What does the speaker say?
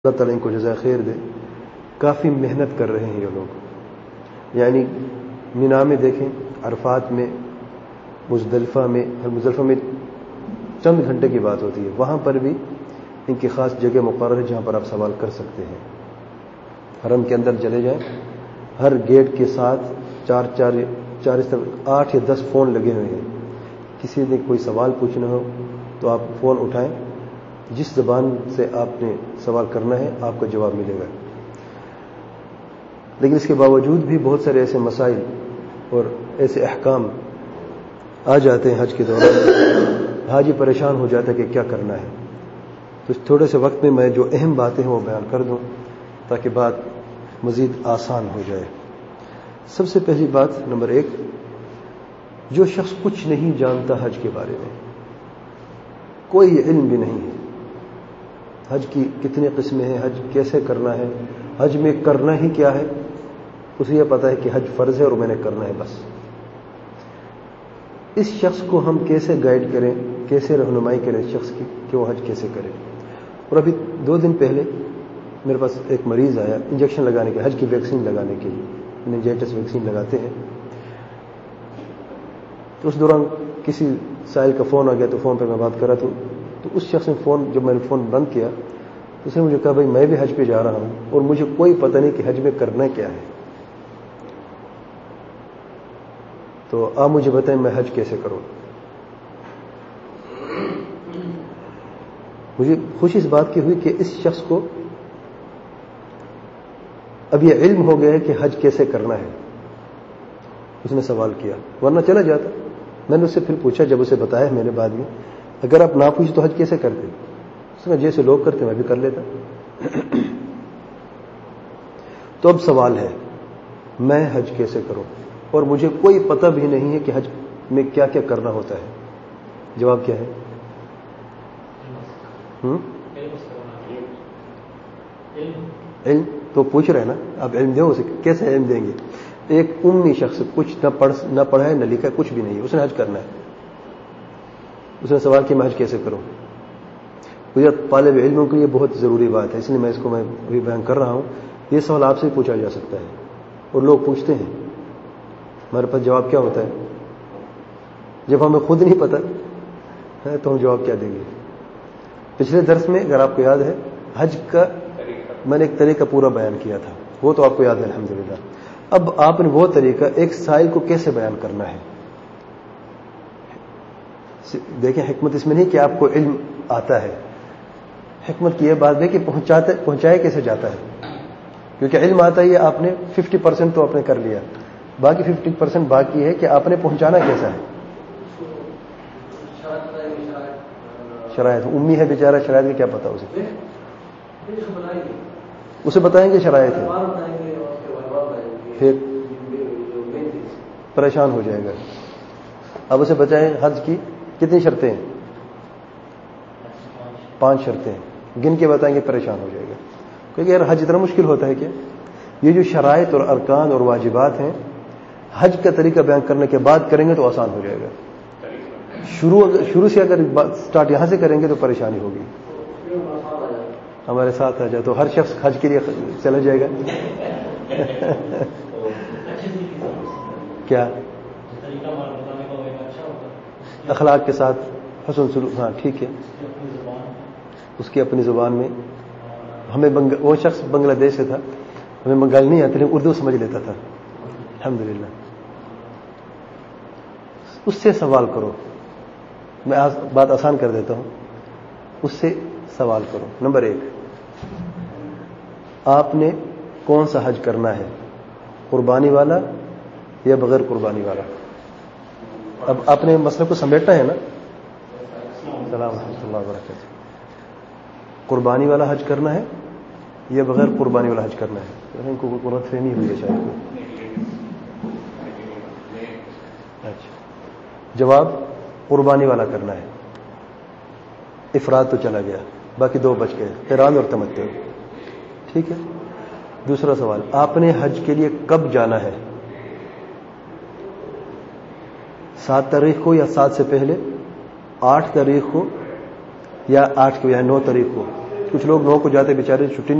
اللہ تعالیٰ ان کو جزائے خیر دے. کافی محنت کر رہے ہیں یہ لوگ. یعنی مینا میں دیکھیں، عرفات میں، مزدلفہ میں چند گھنٹے کی بات ہوتی ہے. وہاں پر بھی ان کی خاص جگہ مقرر ہے جہاں پر آپ سوال کر سکتے ہیں. حرم کے اندر چلے جائیں، ہر گیٹ کے ساتھ 8 یا 10 فون لگے ہوئے ہیں. کسی نے کوئی سوال پوچھنا ہو تو آپ فون اٹھائیں، جس زبان سے آپ نے سوال کرنا ہے آپ کو جواب ملے گا. لیکن اس کے باوجود بھی بہت سارے ایسے مسائل اور ایسے احکام آ جاتے ہیں حج کے دوران، حاجی پریشان ہو جاتا ہے کہ کیا کرنا ہے. تو تھوڑے سے وقت میں جو اہم باتیں ہیں وہ بیان کر دوں تاکہ بات مزید آسان ہو جائے. سب سے پہلی بات نمبر 1، جو شخص کچھ نہیں جانتا حج کے بارے میں، کوئی علم بھی نہیں ہے، حج کی کتنے قسمیں ہیں، حج کیسے کرنا ہے، حج میں کرنا ہی کیا ہے، اسے یہ پتا ہے کہ حج فرض ہے اور میں نے کرنا ہے بس. اس شخص کو ہم کیسے گائیڈ کریں، کیسے رہنمائی کریں اس شخص کی کہ وہ حج کیسے کرے. اور ابھی 2 دن پہلے میرے پاس ایک مریض آیا انجیکشن لگانے کے، حج کی ویکسین لگانے کے لیے. میننجائٹس ویکسین لگاتے ہیں. تو اس دوران کسی سائل کا فون آ گیا تو فون پہ میں بات کر رہا تھا. تو اس شخص نے جب میں نے فون بند کیا تو اس نے مجھے کہا بھائی میں بھی حج پہ جا رہا ہوں اور مجھے کوئی پتہ نہیں کہ حج میں کرنا کیا ہے، تو آپ مجھے بتائیں میں حج کیسے کروں. مجھے خوشی اس بات کی ہوئی کہ اس شخص کو اب یہ علم ہو گیا ہے کہ حج کیسے کرنا ہے. اس نے سوال کیا، ورنہ چلا جاتا. میں نے اس سے پھر پوچھا، جب اسے بتایا میں نے بعد میں، اگر آپ نہ پوچھیں تو حج کیسے کرتے؟ اس نے جیسے لوگ کرتے میں بھی کر لیتا. تو اب سوال ہے میں حج کیسے کروں اور مجھے کوئی پتہ بھی نہیں ہے کہ حج میں کیا کیا کرنا ہوتا ہے. جواب کیا ہے؟ علم تو پوچھ رہے ہیں نا آپ، علم دو اسے. کیسے علم دیں گے؟ ایک امی شخص کچھ نہ پڑھا ہے نہ لکھا ہے، کچھ بھی نہیں ہے، اس نے حج کرنا ہے. اس نے سوال کیا میں حج کیسے کروں. مجھے طالب علموں کے لیے بہت ضروری بات ہے، اس لیے میں اس کو ابھی بیان کر رہا ہوں. یہ سوال آپ سے پوچھا جا سکتا ہے اور لوگ پوچھتے ہیں. ہمارے پاس جواب کیا ہوتا ہے؟ جب ہمیں خود نہیں پتہ ہے تو ہم جواب کیا دیں گے؟ پچھلے درس میں اگر آپ کو یاد ہے حج کا میں نے ایک طریقہ پورا بیان کیا تھا، وہ تو آپ کو یاد ہے الحمدللہ. اب آپ نے وہ طریقہ ایک سائل کو کیسے بیان کرنا ہے. دیکھیں حکمت اس میں نہیں کہ آپ کو علم آتا ہے، حکمت کی یہ بات ہے کہ پہنچایا کیسے جاتا ہے. کیونکہ علم آتا ہے آپ نے 50% تو آپ نے کر لیا، باقی 50% باقی ہے کہ آپ نے پہنچانا کیسا ہے. شرائط امی ہے بیچارہ، شرائط کا کیا پتا اسے بتائیں گے شرائط ہے، پھر پریشان ہو جائے گا. اب اسے بتائیں حج کی کتنی شرطیں ہیں؟ 5 شرطیں گن کے بتائیں گے، پریشان ہو جائے گا. کیونکہ یار حج اتنا مشکل ہوتا ہے کیا؟ یہ جو شرائط اور ارکان اور واجبات ہیں حج کا طریقہ بیان کرنے کے بعد کریں گے تو آسان ہو جائے گا. شروع سے اگر سٹارٹ یہاں سے کریں گے تو پریشانی ہوگی. ہمارے ساتھ آ جائے تو ہر شخص حج کے لیے چلا جائے گا. کیا اخلاق کے ساتھ حسن سلوک، ہاں ٹھیک ہے. اس کی اپنی زبان میں، ہمیں وہ شخص بنگلہ دیش سے تھا، ہمیں بنگالی نہیں آتی لیکن اردو سمجھ لیتا تھا الحمدللہ. اس سے سوال کرو، میں بات آسان کر دیتا ہوں. اس سے سوال کرو. نمبر 1، آپ نے کون سا حج کرنا ہے، قربانی والا یا بغیر قربانی والا؟ اب آپ نے مسئلہ کو سمیٹنا ہے نا. السلام ورحمۃ اللہ وبرکاتہ. قربانی والا حج کرنا ہے یا بغیر قربانی والا حج کرنا ہے؟ ان کو غلط فہمی ہوئی ہے شاید. اچھا، جواب قربانی والا کرنا ہے. افراد تو چلا گیا، باقی 2 بچ گئے، قران اور تمتع. ٹھیک ہے. دوسرا سوال، آپ نے حج کے لیے کب جانا ہے؟ 7 تاریخ کو یا 7 سے پہلے، 8 تاریخ کو یا 8 کو یا 9 تاریخ کو؟ کچھ لوگ 9 کو جاتے بیچارے چھٹی نہیں